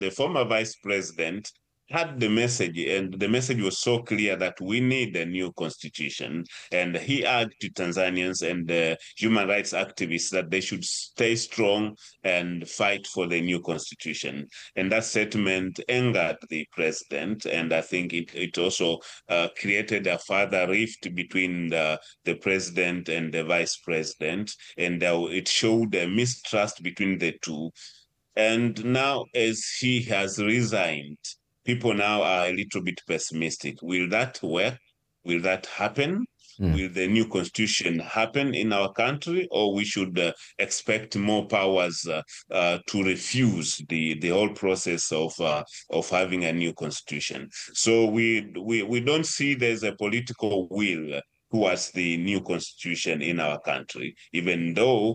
the former vice president had the message, and the message was so clear that we need a new constitution. And he urged to Tanzanians and human rights activists that they should stay strong and fight for the new constitution. And that statement angered the president, and I think it also created a further rift between the president and the vice president, and it showed a mistrust between the two. And now, as he has resigned, people now are a little bit pessimistic. Will that work? Will that happen? Will the new constitution happen in our country, or we should expect more powers to refuse the whole process of having a new constitution? So we don't see there's a political will towards the new constitution in our country, even though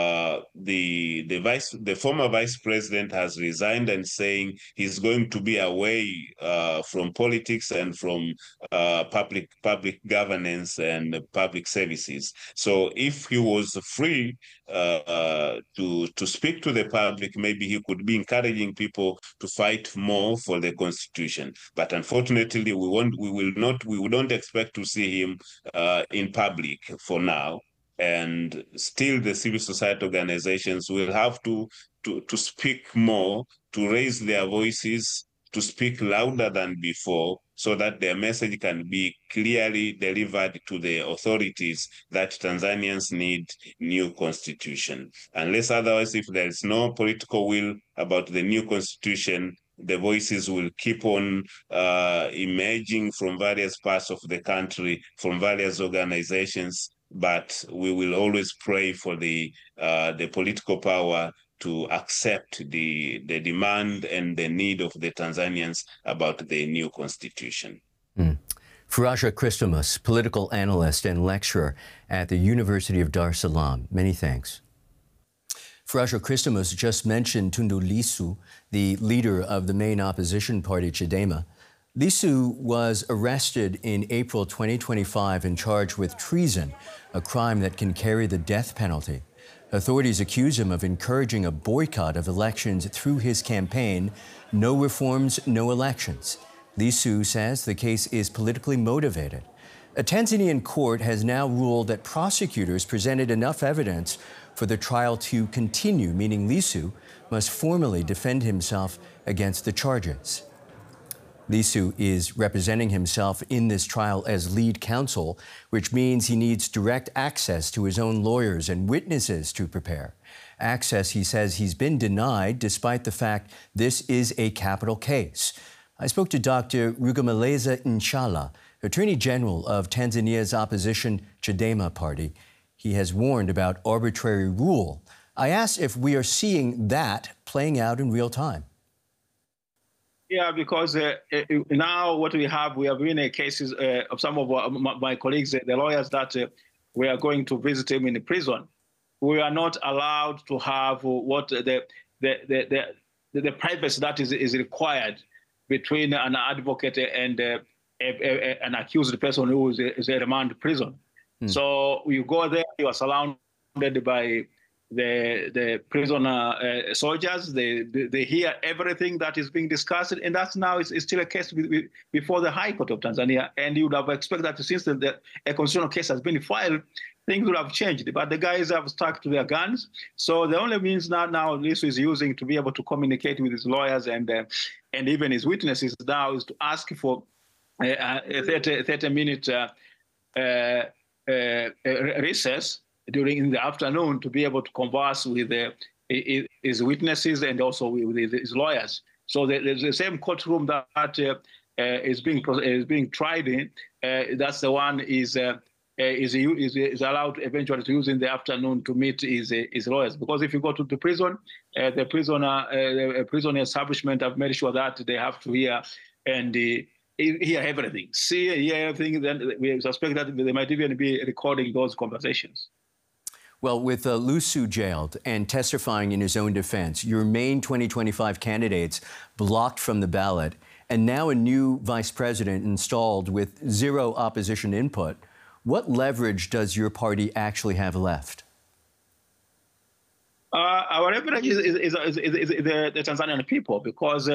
the former vice president has resigned and saying he's going to be away from politics and from public governance and public services. So if he was free to speak to the public, maybe he could be encouraging people to fight more for the constitution. But unfortunately, we don't expect to see him in public for now. And still the civil society organizations will have to speak more, to raise their voices, to speak louder than before, so that their message can be clearly delivered to the authorities that Tanzanians need new constitution. Unless otherwise, if there is no political will about the new constitution, the voices will keep on emerging from various parts of the country, from various organizations, but we will always pray for the political power to accept the demand and the need of the Tanzanians about the new constitution. Faraja Christomus, political analyst and lecturer at the University of Dar es Salaam. Many thanks. Faraja Christomus just mentioned Tundu Lissu, the leader of the main opposition party, Chadema. Lissu was arrested in April 2025 and charged with treason, a crime that can carry the death penalty. Authorities accuse him of encouraging a boycott of elections through his campaign, No Reforms, No Elections. Lissu says the case is politically motivated. A Tanzanian court has now ruled that prosecutors presented enough evidence for the trial to continue, meaning Lissu must formally defend himself against the charges. Lissu is representing himself in this trial as lead counsel, which means he needs direct access to his own lawyers and witnesses to prepare. Access, he says, he's been denied despite the fact this is a capital case. I spoke to Dr. Rugemeleza Nshala, Attorney General of Tanzania's opposition Chadema party. He has warned about arbitrary rule. I asked if we are seeing that playing out in real time. Yeah, because now what we have been cases of some of my colleagues, the lawyers that we are going to visit him in the prison. We are not allowed to have what the privacy that is required between an advocate and an accused person who is a remand prison. So you go there, you are surrounded by the prisoner soldiers. They hear everything that is being discussed, and that's now is still a case before the High Court of Tanzania. And you would have expected that since a constitutional case has been filed, things would have changed. But the guys have stuck to their guns. So the only means now Lissu is using to be able to communicate with his lawyers and even his witnesses now is to ask for a 30-minute recess in the afternoon to be able to converse with his witnesses and also with his lawyers. So the same courtroom that is being tried in, that's the one is allowed eventually to use in the afternoon to meet his lawyers. Because if you go to the prison, the prison establishment have made sure that they have to hear everything, hear everything. Then we suspect that they might even be recording those conversations. Well, with Lissu jailed and testifying in his own defense, your main 2025 candidates blocked from the ballot, and now a new vice president installed with zero opposition input, what leverage does your party actually have left? Our leverage is the Tanzanian people, because